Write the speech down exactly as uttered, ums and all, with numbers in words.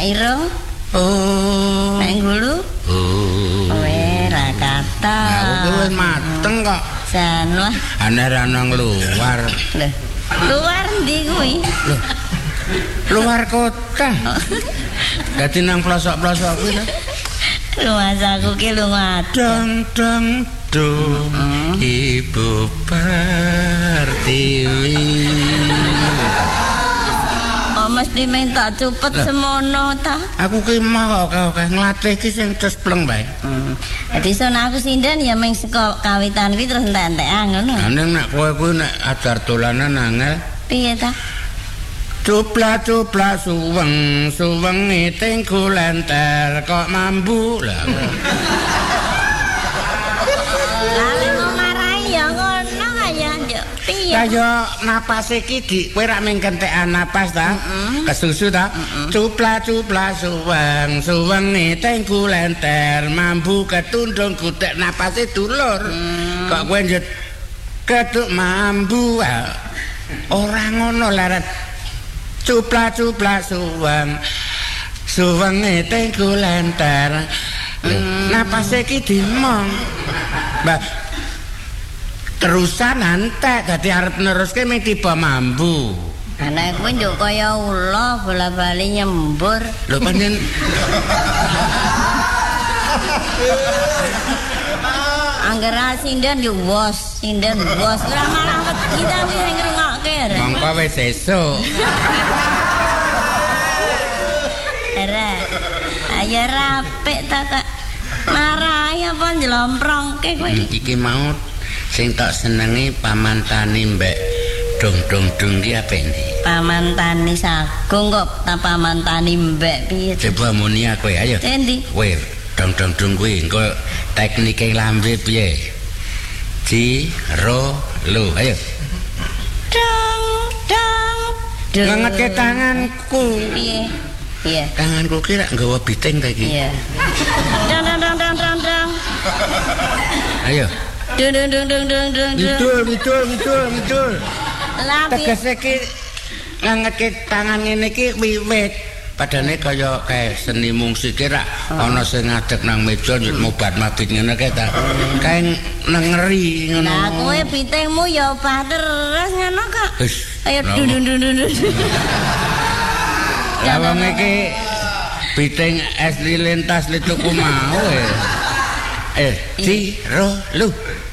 Nek iro? Oh. Nek ngulu? Oh. Kowe ra kata. Aku wis mateng kok. Jan wah. Ana ra nang luar. Lho. Luar ndi kuwi? Lho. Luar kota. Dadi nang pelosok-pelosok kuwi lho. Luas aku ki lunga dang dang dong hmm. Ibu Pertiwi. Oh mesti minta cepet semono ta? Aku ki mau kok nglatih ki sing terus pleng bae. Hmm. Dadi son aku sinden ya mung saka kawitan kuwi terus entek-entekan ngono. Lah ning nek kowe kuwi nek ajar dolanan angel. Piye ta? Cupla cupla suweng suweng iting kulenter kok mambu lah. Lali ngomarahi ya ngono kaya njuk. Piye? Kaya napas iki di kowe ra mung kentekan napas ta? Mm-mm. Kesusu ta? Mm-mm. Cupla cupla suweng suweng iting kulenter mambu ketundung gutek napase dulur. Mm. Kok kowe njuk ketuk mambu. Ora ngono larat. Cupla cupla suweng suweng iting kulenter hmm. Napas iki dimong Mbak terusan antek dadi arep neruske mung tiba mambu anak kowe njuk kaya ula bola-bali nyembur lho pancen anggere sinden yo bos sinden bos ora malah kita wis sing ngrungokke mongko wis sesuk Era, ayo rapik ta kok marahi apa njlomprongke kowe. Iki mau sing tak senengi pamantani mbek dong-dong-dong ki apene? Pamantani Sagung kok ta pamantani mbek piye? Coba muni aku ayo. Endi? Kowe dong-dong-dong kuwi engko teknike lambe piye? Ci ro lu ayo. Dong dong. Ngangete tanganku. Piye? Iya. Tanganku ki rak nggawa biting ta iki. Iya. Dong dong dong dong dong dong. Ayo. Dong dong dong dong dong dong. Midul midul midul midul. Lah tegese ki ngangete tangan ngene iki wiwit. Padane kaya kae seni musik rak ana sing ngadeg nang meja nyut mobat mabit ngene kae ta. Kae nengeri ngono. Lah kowe bitingmu ya obah terus ngono kok. Ayo dun dun dun dun. Lah wong iki biting es lilin tas le tuku mau eh. Eh, ci ro lu.